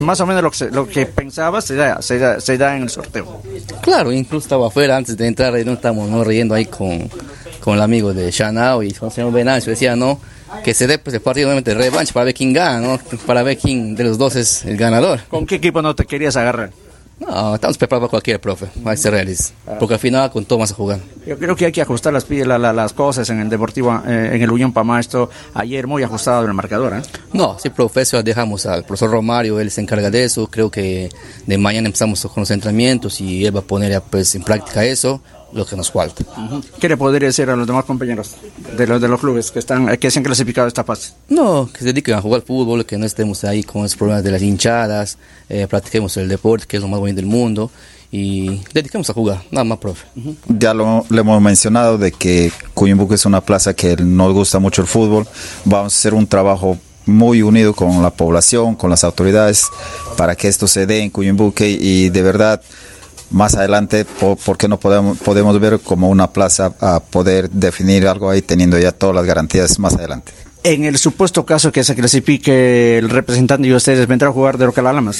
más o menos lo que pensaba se da en el sorteo. Claro, incluso estaba afuera antes de entrar y no estamos riendo ahí con el amigo de Shanao y con el señor Venancio. Decía, no, que se dé pues, el partido nuevamente de revancha para ver quién gana, ¿no? Para ver quién de los dos es el ganador. ¿Con qué equipo no te querías agarrar? No, estamos preparados para cualquier profe, hay que ser realistas, porque al final con todo vas a jugar. Yo creo que hay que ajustar las cosas en el Deportivo, en el Unión Pamá. Esto ayer muy ajustado en el marcador, ¿eh? No, sí, profesor, dejamos al profesor Romario, él se encarga de eso. Creo que de mañana empezamos con los entrenamientos y él va a poner pues, en práctica eso, lo que nos falta. ¿Qué le podría decir a los demás compañeros de los clubes que se han clasificado esta fase? No, que se dediquen a jugar fútbol, que no estemos ahí con esos problemas de las hinchadas, practiquemos el deporte, que es lo más bonito del mundo, y dediquemos a jugar, nada más, profe. Ya le hemos mencionado de que Cuyumbuco es una plaza que nos gusta mucho el fútbol. Vamos a hacer un trabajo muy unido con la población, con las autoridades, para que esto se dé en Cuyumbuco y de verdad más adelante, porque no podemos ver como una plaza a poder definir algo ahí teniendo ya todas las garantías más adelante. En el supuesto caso que se clasifique el representante de ustedes, ¿vendrá a jugar de local a Lamas?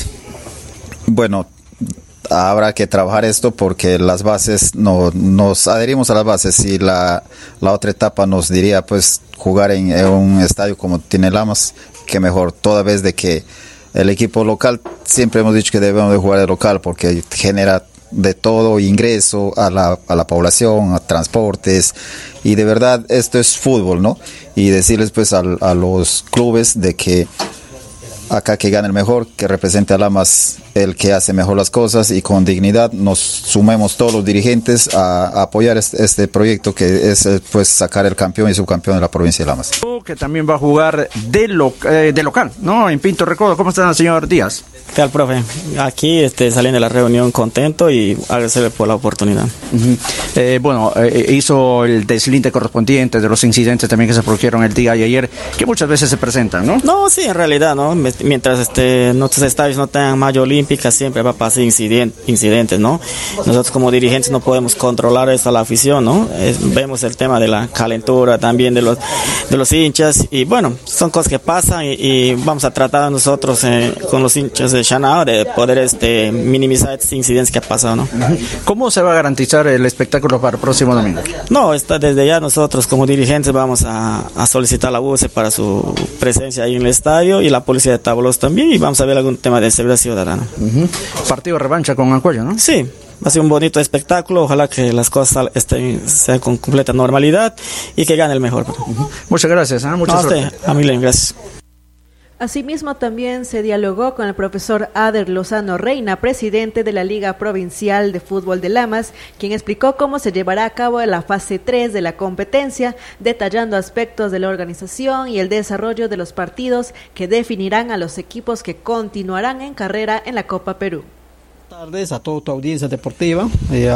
Bueno, habrá que trabajar esto porque las bases, nos adherimos a las bases y la otra etapa nos diría pues jugar en un estadio como tiene Lamas, que mejor, toda vez de que el equipo local, siempre hemos dicho que debemos de jugar de local porque genera de todo ingreso a la población, a transportes, y de verdad esto es fútbol, ¿no? Y decirles pues a los clubes de que acá que gane el mejor, que represente a Lamas el que hace mejor las cosas, y con dignidad nos sumemos todos los dirigentes a apoyar este proyecto que es pues sacar el campeón y subcampeón de la provincia de Lamas. Que también va a jugar de local, ¿no? En Pinto Recodo. ¿Cómo está el señor Díaz? ¿Qué tal, profe? Aquí saliendo de la reunión contento y agradecerle por la oportunidad. Bueno, hizo el deslinde correspondiente de los incidentes también que se produjeron el día de ayer, que muchas veces se presentan, ¿no? No, sí, en realidad, ¿no? Mientras nuestros estadios no tengan malla olímpica, siempre va a pasar incidentes, ¿no? Nosotros como dirigentes no podemos controlar eso a la afición, ¿no? Vemos el tema de la calentura también de los hinchas, y bueno, son cosas que pasan y vamos a tratar nosotros con los hinchas de Shanao de poder minimizar estos incidentes que ha pasado, ¿no? ¿Cómo se va a garantizar el espectáculo para el próximo domingo? No, desde ya nosotros como dirigentes vamos a solicitar la UCE para su presencia ahí en el estadio y la policía de Tábolos también, y vamos a ver algún tema de seguridad ciudadana. Partido revancha con Ancuello, ¿no? Sí, va a ser un bonito espectáculo, ojalá que las cosas sean con completa normalidad y que gane el mejor. Muchas gracias, muchas gracias. A mí, gracias. Asimismo, también se dialogó con el profesor Ader Lozano Reina, presidente de la Liga Provincial de Fútbol de Lamas, quien explicó cómo se llevará a cabo la fase 3 de la competencia, detallando aspectos de la organización y el desarrollo de los partidos que definirán a los equipos que continuarán en carrera en la Copa Perú. Buenas tardes a toda tu audiencia deportiva,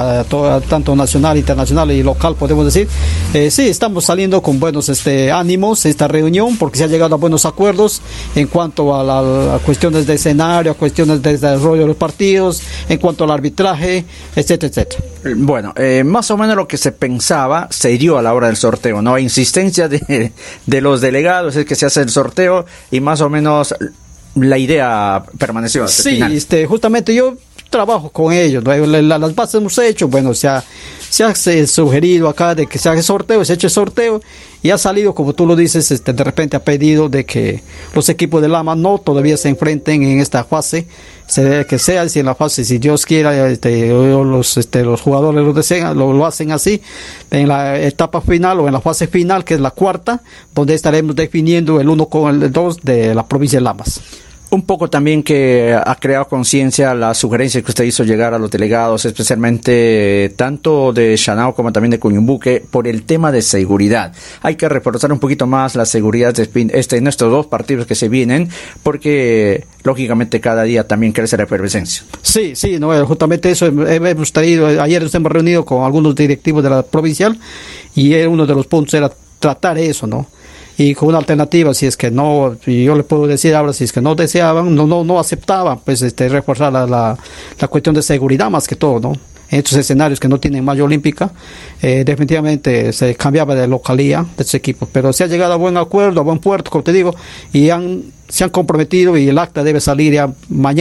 tanto nacional, internacional y local, podemos decir. Sí, estamos saliendo con buenos ánimos esta reunión, porque se ha llegado a buenos acuerdos en cuanto a cuestiones de escenario, a cuestiones de desarrollo de los partidos, en cuanto al arbitraje, etcétera, etcétera. Bueno, más o menos lo que se pensaba se dio a la hora del sorteo, ¿no? Insistencia de los delegados es que se hace el sorteo y más o menos la idea permaneció hasta el final. Justamente yo trabajo con ellos, ¿no? Las bases hemos hecho, bueno, se ha sugerido acá de que se haga sorteo, se ha hecho el sorteo y ha salido, como tú lo dices, de repente ha pedido de que los equipos de Lama no todavía se enfrenten en esta fase, que sea si en la fase, si Dios quiera, los jugadores lo desean, lo hacen así, en la etapa final o en la fase final, que es la cuarta, donde estaremos definiendo el 1 con el 2 de la provincia de Lamas. Un poco también que ha creado conciencia la sugerencia que usted hizo llegar a los delegados, especialmente tanto de Shanao como también de Cuyumbuque, por el tema de seguridad. Hay que reforzar un poquito más la seguridad en estos dos partidos que se vienen, porque lógicamente cada día también crece la efervescencia. Sí, no, justamente eso hemos traído. Ayer nos hemos reunido con algunos directivos de la provincial y uno de los puntos era tratar eso, ¿no? Y con una alternativa, si es que no, y yo le puedo decir ahora, si es que no deseaban, no aceptaban, pues reforzar la cuestión de seguridad más que todo, ¿no? En estos escenarios que no tienen malla olímpica, definitivamente se cambiaba de localía de estos equipos, pero se ha llegado a buen acuerdo, a buen puerto, como te digo, y se han comprometido y el acta debe salir ya mañana.